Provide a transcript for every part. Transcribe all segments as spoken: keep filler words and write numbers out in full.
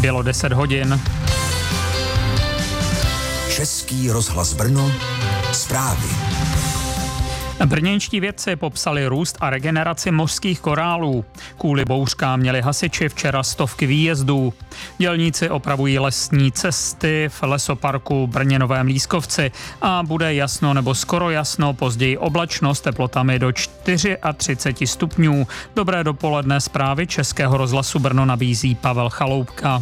Bylo deset hodin. Český rozhlas Brno, zprávy. Brněnští vědci popsali růst a regeneraci mořských korálů. Kvůli bouřkám měli hasiči včera stovky výjezdů. Dělníci opravují lesní cesty v lesoparku Brně Novém Lískovci a bude jasno nebo skoro jasno, později oblačno s teplotami do třicet čtyři stupňů. Dobré dopoledne, zprávy Českého rozhlasu Brno nabízí Pavel Chaloupka.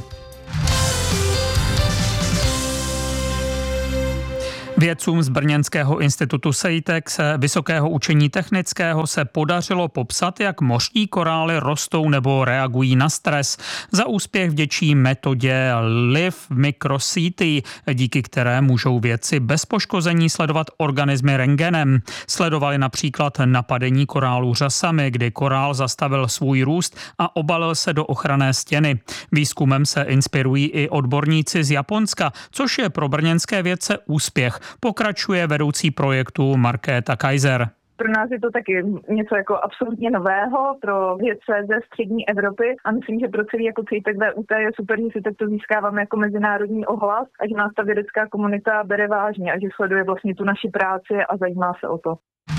Vědcům z brněnského institutu SEITEX Vysokého učení technického se podařilo popsat, jak mořští korály rostou nebo reagují na stres. Za úspěch vděčí metodě Live Microcity, díky které můžou vědci bez poškození sledovat organismy rentgenem. Sledovali například napadení korálů řasami, kdy korál zastavil svůj růst a obalil se do ochranné stěny. Výzkumem se inspirují i odborníci z Japonska, což je pro brněnské vědce úspěch. Pokračuje vedoucí projektu Markéta Kaiser. Pro nás je to taky něco jako absolutně nového pro vědce ze střední Evropy a myslím, že pro celý jako CEITEC V U T je super, že si takto získáváme jako mezinárodní ohlas a že nás ta vědecká komunita bere vážně a že sleduje vlastně tu naši práci a zajímá se o to.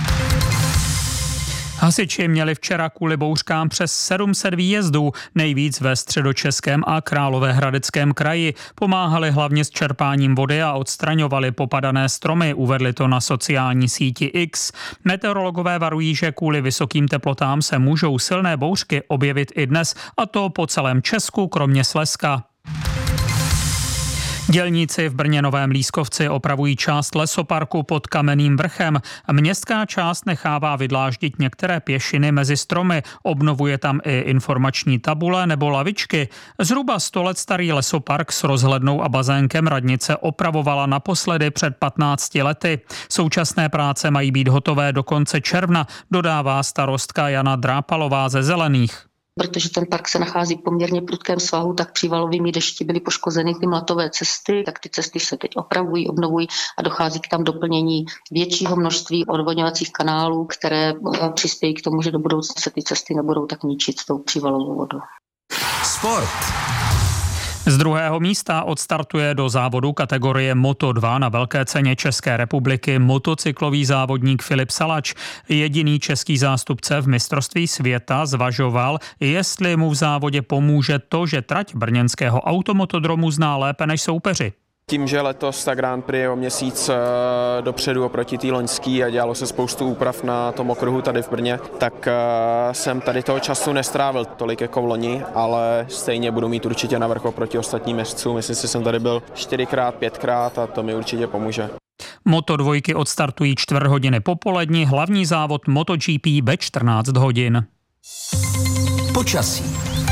Hasiči měli včera kvůli bouřkám přes sedm set výjezdů, nejvíc ve Středočeském a Královéhradeckém kraji. Pomáhali hlavně s čerpáním vody a odstraňovali popadané stromy, uvedli to na sociální síti X. Meteorologové varují, že kvůli vysokým teplotám se můžou silné bouřky objevit i dnes, a to po celém Česku, kromě Slezska. Dělníci v Brně Novém Lískovci opravují část lesoparku pod Kamenným vrchem. Městská část nechává vydláždit některé pěšiny mezi stromy, obnovuje tam i informační tabule nebo lavičky. Zhruba sto let starý lesopark s rozhlednou a bazénkem radnice opravovala naposledy před patnácti lety. Současné práce mají být hotové do konce června, dodává starostka Jana Drápalová ze Zelených. Protože ten park se nachází v poměrně prudkém svahu, tak přívalovými dešti byly poškozeny ty mlatové cesty, tak ty cesty se teď opravují, obnovují a dochází k tam doplnění většího množství odvodňovacích kanálů, které přispějí k tomu, že do budoucna se ty cesty nebudou tak ničit s tou přívalovou vodou. Sport. Z druhého místa odstartuje do závodu kategorie Moto dva na Velké ceně České republiky motocyklový závodník Filip Salač. Jediný český zástupce v mistrovství světa zvažoval, jestli mu v závodě pomůže to, že trať brněnského automotodromu zná lépe než soupeři. Tím, že letos ta Grand Prix je o měsíc dopředu oproti té loňský a dělalo se spoustu úprav na tom okruhu tady v Brně, tak jsem tady toho času nestrávil tolik jako v loni, ale stejně budu mít určitě navrch oproti ostatním jezdcům. Myslím si, že jsem tady byl čtyřikrát, pětkrát a to mi určitě pomůže. Moto dvojky odstartují čtvrt hodiny popolední, hlavní závod MotoGP ve čtrnáct hodin. Počasí.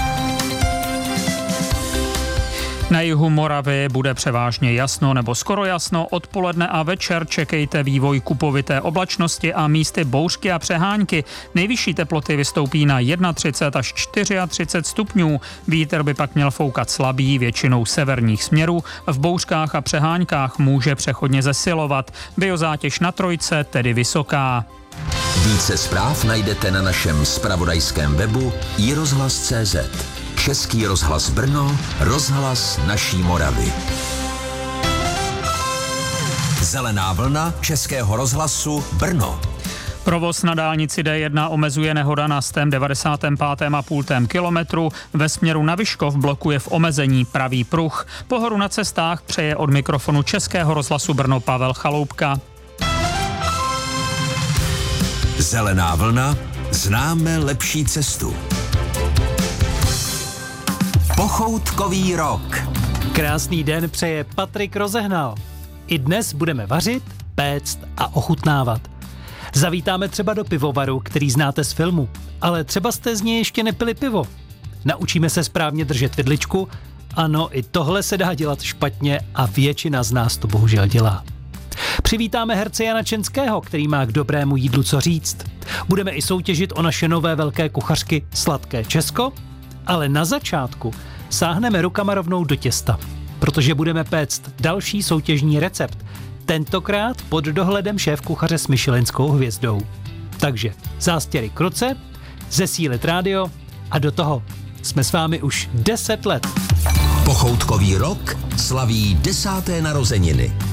Na jihu Moravy bude převážně jasno nebo skoro jasno, odpoledne a večer čekejte vývoj kupovité oblačnosti a místy bouřky a přehánky. Nejvyšší teploty vystoupí na třicet jedna až třicet čtyři stupňů. Vítr by pak měl foukat slabý, většinou severních směrů. V bouřkách a přeháňkách může přechodně zesilovat. Biozátěž na trojce tedy vysoká. Více zpráv najdete na našem zpravodajském webu i rozhlas tečka cé zet. Český rozhlas Brno, rozhlas naší Moravy. Zelená vlna Českého rozhlasu Brno. Provoz na dálnici D jedna omezuje nehoda na sto devadesát pět a půl kilometru. Ve směru na Vyškov blokuje v omezení pravý pruh. Pohodu na cestách přeje od mikrofonu Českého rozhlasu Brno Pavel Chaloupka. Zelená vlna, známe lepší cestu. Pochoutkový rok. Krásný den přeje Patrik Rozehnal. I dnes budeme vařit, péct a ochutnávat. Zavítáme třeba do pivovaru, který znáte z filmu, ale třeba jste z něj ještě nepili pivo. Naučíme se správně držet vidličku. Ano, i tohle se dá dělat špatně a většina z nás to bohužel dělá. Přivítáme herce Jana Čenského, který má k dobrému jídlu co říct. Budeme i soutěžit o naše nové velké kuchařky Sladké Česko, ale na začátku sáhneme rukama rovnou do těsta, protože budeme péct další soutěžní recept, tentokrát pod dohledem šéfkuchaře s michelinskou hvězdou. Takže zástěry k ruce, zesílit rádio a do toho. Jsme s vámi už deset let. Pochoutkový rok slaví desáté narozeniny.